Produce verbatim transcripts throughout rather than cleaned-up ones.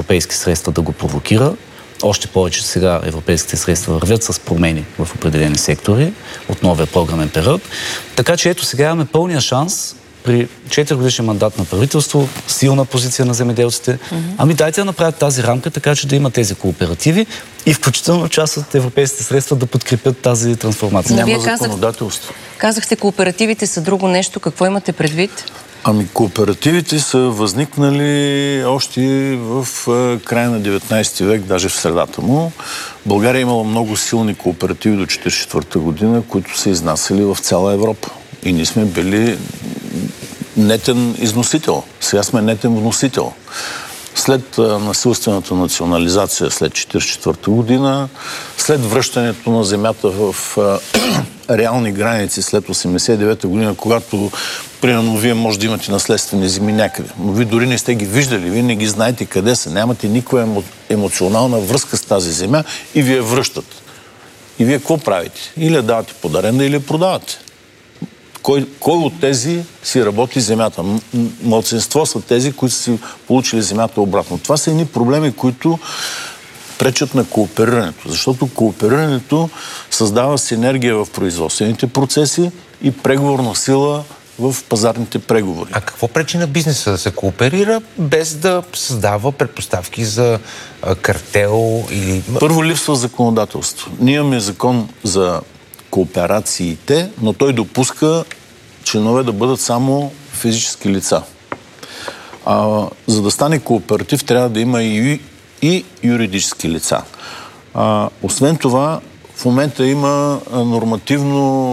европейски средства да го провокира. Още повече сега европейските средства вървят с промени в определени сектори от новия програмен период. Така че ето сега имаме пълния шанс при четиригодишен мандат на правителство, силна позиция на земеделците. Mm-hmm. Ами дайте да направят тази рамка, така че да има тези кооперативи и включително част от европейските средства да подкрепят тази трансформация. Но няма законодателство. Казахте, кооперативите са друго нещо. Какво имате предвид? Ами кооперативите са възникнали още в края на деветнайсети век, даже в средата му. България е имала много силни кооперативи до четиридесет и четвърта година, които са изнасяли в цяла Европа. И ние сме били нетен износител. Сега сме нетен вносител. След насилствената национализация след четиридесет и четвърта година, след връщането на земята в реални граници след осемдесет и девета година, когато примерно вие може да имате наследствени земи някъде, но вие дори не сте ги виждали, вие не ги знаете къде са, нямате никаква емо... емоционална връзка с тази земя и вие връщат. И вие какво правите? Или я давате под аренда, или я продавате. Кой, кой от тези си работи земята? Малцинство са тези, които си получили земята обратно. Това са едни проблеми, които пречат на кооперирането, защото кооперирането създава синергия в производствените процеси и преговорна сила в пазарните преговори. А какво пречи на бизнеса да се кооперира, без да създава предпоставки за а, картел или... Първо липсва законодателство. Ние имаме закон за кооперациите, но той допуска членове да бъдат само физически лица. А, за да стане кооператив, трябва да има и, и юридически лица. А, освен това, в момента има нормативно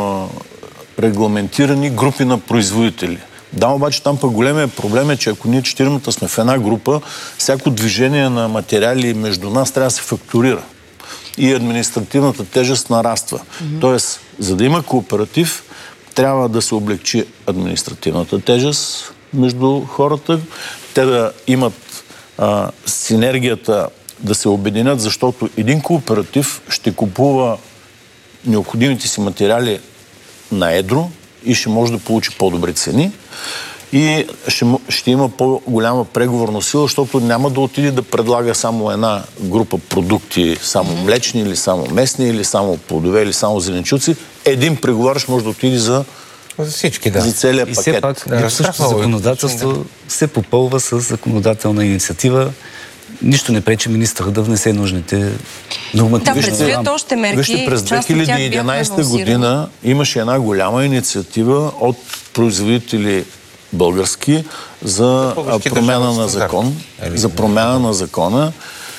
а, регламентирани групи на производители. Да, обаче там пък големия проблем е, че ако ние четиримата сме в една група, всяко движение на материали между нас трябва да се фактурира. И административната тежест нараства. Mm-hmm. Тоест, за да има кооператив, трябва да се облегчи административната тежест между хората, те да имат а, синергията да се обединят, защото един кооператив ще купува необходимите си материали на едро и ще може да получи по-добри цени. И ще, ще има по-голяма преговорна сила, защото няма да отиде да предлага само една група продукти, само млечни или само местни, или само плодове, или само зеленчуци. Един преговарящ може да отиде за, за всички, да. За целия пакет. И все пак липсващото да, законодателство да. се попълва с законодателна инициатива. Нищо не пречи министъра да внесе нужните нормативи. Да, предстоят още мерки. Вижте, през две хиляди и единайсета година имаше една голяма инициатива от производители български за промяна на закон, за промяна на закона.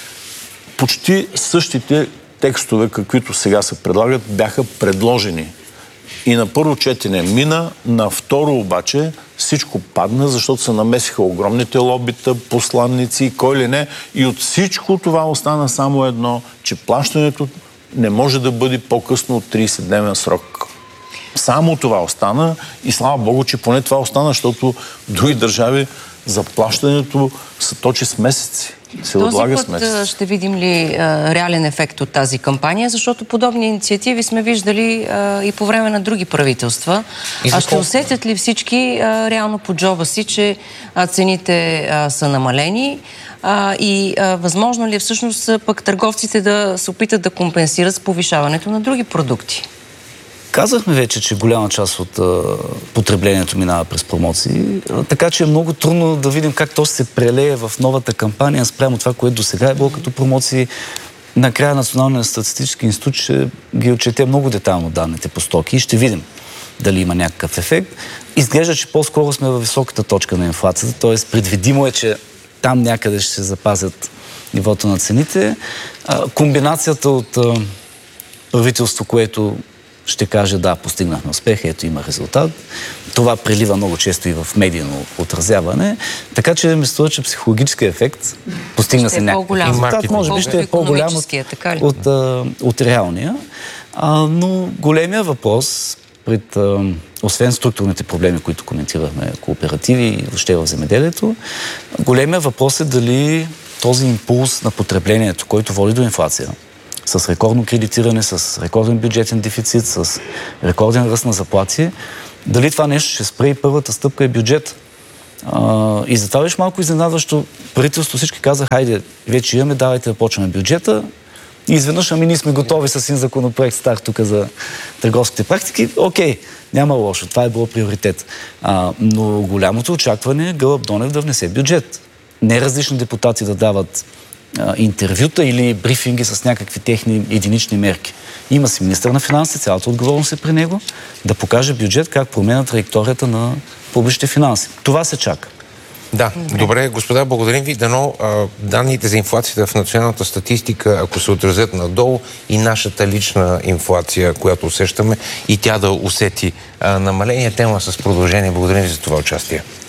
Почти същите текстове, каквито сега се предлагат, бяха предложени. И на първо четене мина, на второ обаче всичко падна, защото се намесиха огромните лобита, посланници и кой ли не. И от всичко това остана само едно, че плащането не може да бъде по-късно от трийсетдневен срок. Само това остана и слава Богу, че поне това остана, защото в други държави заплащането се точи с месеци. Се отлага с месеци. Този път ще видим ли а, реален ефект от тази кампания, защото подобни инициативи сме виждали а, и по време на други правителства. А ще усетят ли всички а, реално по джоба си, че а, цените а, са намалени а, и а, възможно ли е всъщност пък търговците да се опитат да компенсират с повишаването на други продукти? Казахме вече, че голяма част от а, потреблението минава през промоции, а, така че е много трудно да видим как то се прелее в новата кампания спрямо това, което до сега е било като промоции. Накрая Националният статистически институт ще ги отчете много детайлно данните по стоки и ще видим дали има някакъв ефект. Изглежда, че по-скоро сме във високата точка на инфлацията, т.е. предвидимо е, че там някъде ще се запазят нивото на цените. А, комбинацията от а, правителство, което ще каже, да, постигнахме успех, ето има резултат. Това прелива много често и в медийно отразяване. Така че ми струва, че психологически ефект постигна се някакъв резултат. Може би ще е по-голям от, от, от, от реалния. А, но големия въпрос, пред, а, освен структурните проблеми, които коментирахме, кооперативи и въобще в земеделието, големия въпрос е дали този импулс на потреблението, който води до инфлация, с рекордно кредитиране, с рекорден бюджетен дефицит, с рекорден ръст на заплати, дали това нещо ще спре и първата стъпка е бюджет. А, и затова беше малко изненадващо. Правителството всички каза, хайде, вече имаме, давайте да почваме бюджета. И изведнъж, ами ние сме готови с един законопроект стар тук за търговските практики. Окей, няма лошо, това е било приоритет. А, но голямото очакване е Гълъб Донев да внесе бюджет. Не различни депутати да дават а, интервюта или брифинги с някакви техни единични мерки. Има си министър на финансите, цялата отговорност е при него, да покаже бюджет как променя траекторията на публичните финанси. Това се чака. Да, добре, господа, благодарим ви. Дано а, данните за инфлацията в националната статистика, ако се отразят надолу, и нашата лична инфлация, която усещаме, и тя да усети а, намаление. Тема с продължение. Благодарим ви за това участие.